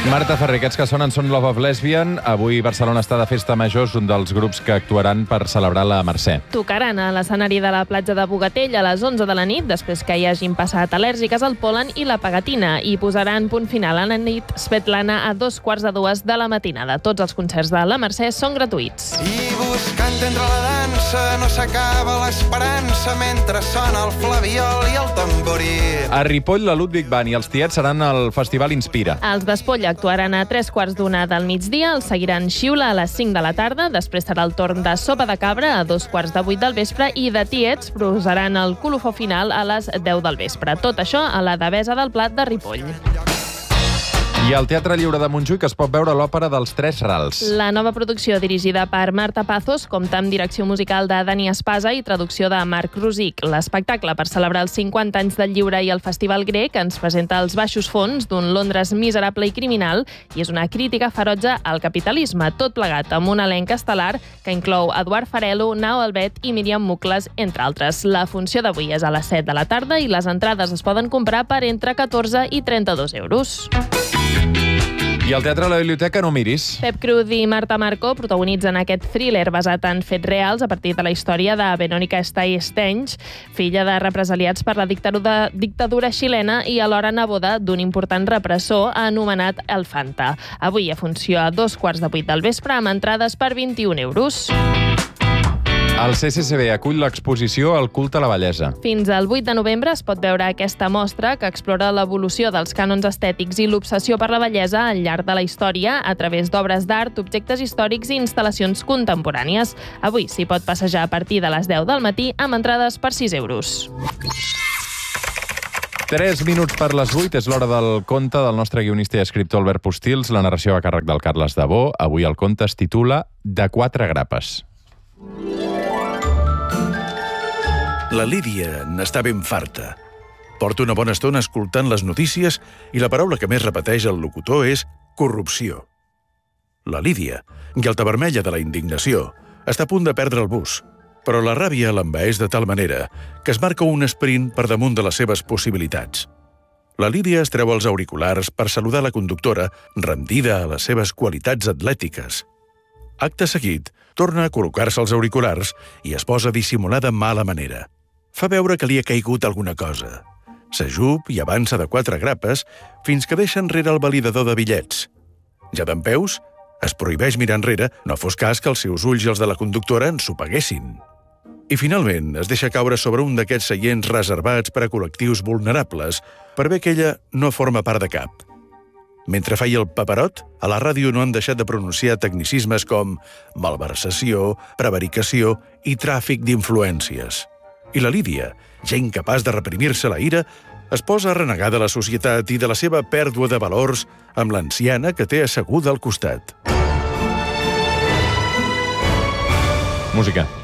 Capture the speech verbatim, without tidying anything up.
Marta Ferrer, aquests que sonen són Love of Lesbian. Avui Barcelona està de festa major, és un dels grups que actuaran per celebrar la Mercè. Tocaran a l'escenari de la platja de Bogatell a les onze de la nit, després que hi hagin passat al·lèrgiques al pol·len i la pegatina, i posaran punt final a la nit Svetlana a dos quarts de dues de la matinada. Tots els concerts de la Mercè són gratuïts. I buscant entre la dansa no s'acaba l'esperança mentre sona el flabiol i el tamborí. A Ripoll, la Ludwig Band i els Tiets seran al Festival Inspira. Els d'Espolla actuaran a tres quarts d'una del migdia, els seguiran Xiula a les cinc de la tarda, després serà el torn de Sopa de Cabra a dos quarts de vuit del vespre i de Tiets posaran el colofó final a les deu del vespre. Tot això a la Devesa del Plat de Ripoll. I al Teatre Lliure de Montjuïc es pot veure l'òpera dels Tres Rals. La nova producció, dirigida per Marta Pazos, compta amb direcció musical de Dani Espasa i traducció de Marc Rosic. L'espectacle, per celebrar els cinquanta anys del lliure i el Festival Grec, ens presenta els baixos fons d'un Londres miserable i criminal i és una crítica ferotge al capitalisme, tot plegat amb un elenc estel·lar que inclou Eduard Farelo, Nao Albet i Míriam Mucles, entre altres. La funció d'avui és a les set de la tarda i les entrades es poden comprar per entre catorze i trenta-dos euros. I al Teatre de la Biblioteca no miris. Pep Cruz i Marta Marco protagonitzen aquest thriller basat en fets reals a partir de la història de Verónica Stay-Stench, filla de represaliats per la dictadura, dictadura xilena i alhora neboda d'un important repressor anomenat El Fanta. Avui a funció a dos quarts de vuit del vespre amb entrades per vint-i-un euros. El C C C B acull l'exposició El culte a la bellesa. Fins al vuit de novembre es pot veure aquesta mostra que explora l'evolució dels cànons estètics i l'obsessió per la bellesa al llarg de la història a través d'obres d'art, objectes històrics i instal·lacions contemporànies. Avui s'hi pot passejar a partir de les deu del matí amb entrades per sis euros. Tres minuts per les vuit, és l'hora del conte del nostre guionista i escriptor Albert Postils. La narració a càrrec del Carles Dabó. Avui el conte es titula De quatre grapes. La Lídia n'està ben farta. Porta una bona estona escoltant les notícies i la paraula que més repeteix el locutor és corrupció. La Lídia, galta vermella de la indignació, està a punt de perdre el bus, però la ràbia l'envaeix de tal manera que es marca un sprint per damunt de les seves possibilitats. La Lídia es treu els auriculars per saludar la conductora, rendida a les seves qualitats atlètiques. Acte seguit, torna a col·locar-se els auriculars i es posa dissimulada de mala manera. Fa veure que li ha caigut alguna cosa. S'ajup i avança de quatre grapes fins que deixa enrere el validador de bitllets. Ja dempeus, es prohibeix mirar enrere, no fos cas que els seus ulls i els de la conductora ensopeguessin. I finalment es deixa caure sobre un d'aquests seients reservats per a col·lectius vulnerables per bé que ella no forma part de cap. Mentre feia el paperot, a la ràdio no han deixat de pronunciar tecnicismes com malversació, prevaricació i tràfic d'influències. I la Lídia, ja incapaç de reprimir-se la ira, es posa a renegar de la societat i de la seva pèrdua de valors amb l'anciana que té asseguda al costat. Música.